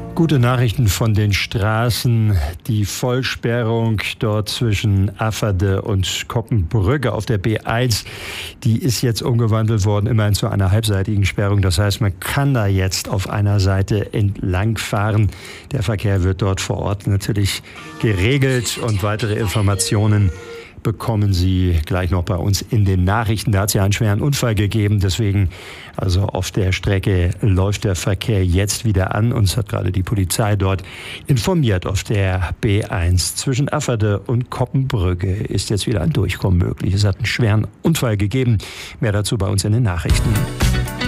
Gute Nachrichten von den Straßen. Die Vollsperrung dort zwischen Afferde und Coppenbrügge auf der B1, die ist jetzt umgewandelt worden, immerhin zu einer halbseitigen Sperrung. Das heißt, man kann da jetzt auf einer Seite entlang fahren. Der Verkehr wird dort vor Ort natürlich geregelt und weitere Informationen bekommen Sie gleich noch bei uns in den Nachrichten. Da hat es ja einen schweren Unfall gegeben. Deswegen, also auf der Strecke läuft der Verkehr jetzt wieder an. Uns hat gerade die Polizei dort informiert. Auf der B1 zwischen Afferde und Coppenbrügge ist jetzt wieder ein Durchkommen möglich. Es hat einen schweren Unfall gegeben. Mehr dazu bei uns in den Nachrichten.